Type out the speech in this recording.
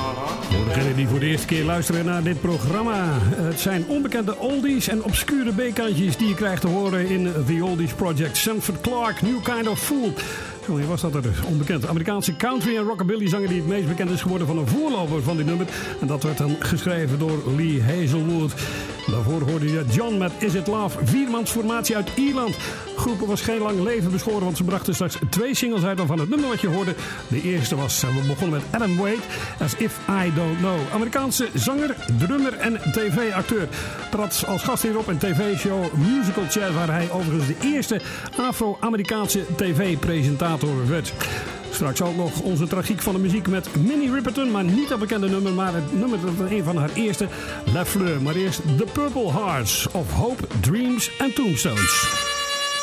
Voor degenen die voor de eerste keer luisteren naar dit programma. Het zijn onbekende oldies en obscure B-kantjes die je krijgt te horen in The Oldies Project. Sanford Clarke, New Kind of Fool. Zo, hier was dat er dus, onbekend. Amerikaanse country en rockabilly zanger die het meest bekend is geworden van een voorloper van dit nummer. En dat werd dan geschreven door Lee Hazelwood. Daarvoor hoorde je John met Is It Love, viermansformatie uit Ierland. De groep was geen lang leven beschoren, want ze brachten straks 2 singles uit van het nummer wat je hoorde. De eerste was, we begonnen met Adam Waite, As If I Don't Know. Amerikaanse zanger, drummer en tv-acteur. Trad als gast hierop in tv-show Musical Chairs, waar hij overigens de eerste Afro-Amerikaanse tv-presentator werd. Straks ook nog onze tragiek van de muziek met Minnie Riperton, maar niet dat bekende nummer, maar het nummer dat een van haar eerste, La Fleur. Maar eerst The Purple Hearts of Hope, Dreams and Tombstones.